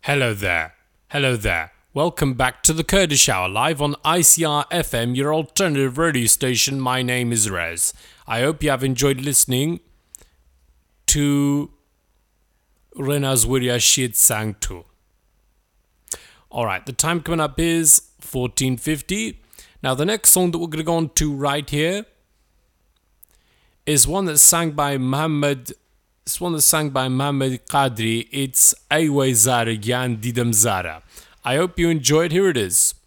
Hello there. Hello there. Welcome back to the Kurdish Hour, live on ICR FM, your alternative radio station. My name is Rez. I hope you have enjoyed listening to Renas Wirya Shid Sang Tu. Alright, the time coming up is 14:50. Now, the next song that we're going to go on to right here is one that's sang by Muhammad Qadri. It's Ayway Zara Gyan Didam Zara. I hope you enjoyed. Here it is.